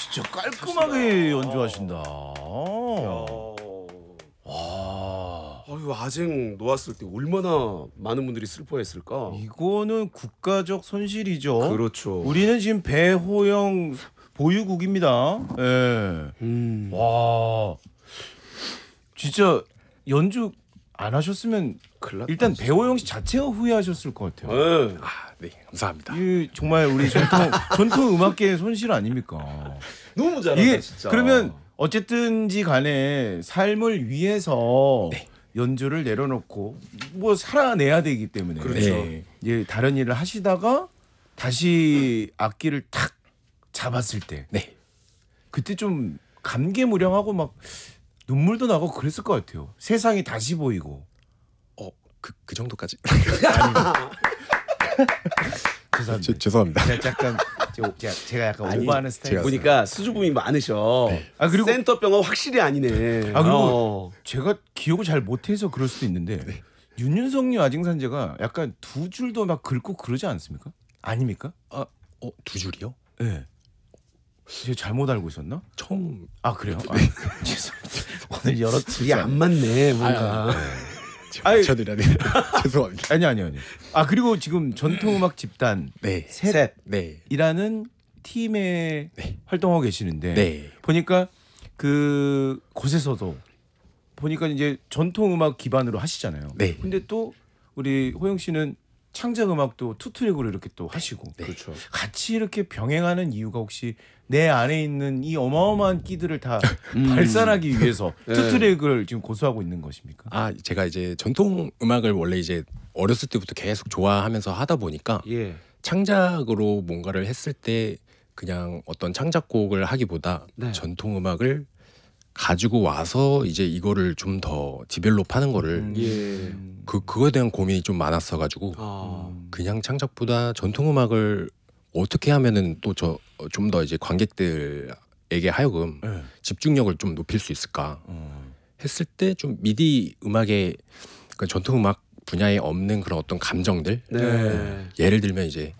진짜 깔끔하게 연주하신다. 아유, 아쟁 놓았을 때 얼마나 많은 분들이 슬퍼했을까. 이거는 국가적 손실이죠. 그렇죠. 우리는 지금 배호영 보유국입니다. 예. 와, 진짜 연주 안 하셨으면 일단 배호영 씨 자체가 후회하셨을 것 같아요. 네. 네, 감사합니다. 이 정말 우리 전통 음악계의 손실 아닙니까? 너무 잘한다 이게 진짜. 그러면 어쨌든지 간에 삶을 위해서 연주를 내려놓고 뭐 살아내야 되기 때문에 그렇죠. 예, 다른 일을 하시다가 다시 악기를 탁 잡았을 때 네. 그때 좀 감개무량하고 막 눈물도 나고 그랬을 것 같아요. 세상이 다시 보이고. 그 정도까지. 죄송합니다. 죄송합니다. 약간 제가 약간 오버하는 스타일. 제가 보니까 수줍음이 많으셔. 아, 그리고 센터병은 확실히 아니네. 아, 그리고 제가 기억을 잘 못해서 그럴 수도 있는데 윤윤석님 아징산제가 약간 두 줄도 막 긁고 그러지 않습니까? 아닙니까? 두 줄이요? 예. 네. 제가 잘못 알고 있었나? 처음. 아 그래요? 아, 죄송합니다. 오늘 여러 이게 안 맞네 뭔가. 아니, 저들이라니. 죄송합니다. 아니. 아 그리고 지금 전통음악 집단 네. 셋. 네. 이라는 팀에 활동하고 계시는데 네. 보니까 그 곳에서도 보니까 이제 전통음악 기반으로 하시잖아요. 네. 근데 또 우리 호영 씨는 창작 음악도 투트랙으로 이렇게 또 하시고 그렇죠. 같이 이렇게 병행하는 이유가 혹시 내 안에 있는 이 어마어마한 끼들을 다 발산하기 위해서 투트랙을 지금 고수하고 있는 것입니까? 제가 이제 전통 음악을 원래 이제 어렸을 때부터 계속 좋아하면서 하다 보니까 예. 창작으로 뭔가를 했을 때 그냥 어떤 창작곡을 하기보다 네. 전통 음악을 가지고 와서 이제 이거를 좀 더 디벨롭하는 거를 예. 그거에 대한 고민이 좀 많았어 가지고 그냥 창작보다 전통 음악을 어떻게 하면은 또 좀 더 이제 관객들에게 하여금 네. 집중력을 좀 높일 수 있을까 했을 때 좀 미디 음악의 그러니까 전통 음악 분야에 없는 그런 어떤 감정들 네. 예를 들면 이제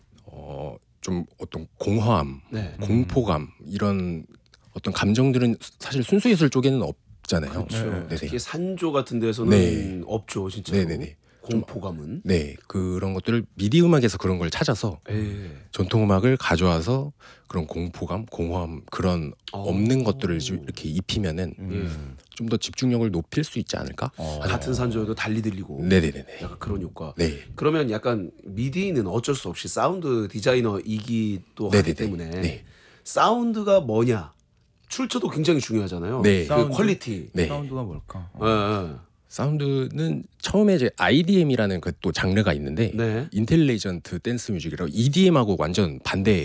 좀 어떤 공허함, 네. 공포감 이런 어떤 감정들은 사실 순수 예술 쪽에는 없잖아요. 그렇죠. 네네. 특히 산조 같은 데서는 네. 없죠, 진짜. 네네네. 공포감은. 네, 그런 것들을 미디 음악에서 그런 걸 찾아서 예. 전통 음악을 가져와서 그런 공포감, 공허함 그런 없는 것들을 이렇게 입히면은 좀 더 집중력을 높일 수 있지 않을까? 같은 산조여도 달리 들리고. 네네네. 약간 그런 효과. 네. 그러면 약간 미디는 어쩔 수 없이 사운드 디자이너이기도 하기 네네네. 때문에 네. 사운드가 뭐냐 출처도 굉장히 중요하잖아요. 네. 그 사운드? 퀄리티. 네. 사운드가 뭘까? 사운드는 처음에 이제 IDM이라는 그 또 장르가 있는데 네. 인텔리전트 댄스 뮤직이라고 EDM하고 완전 반대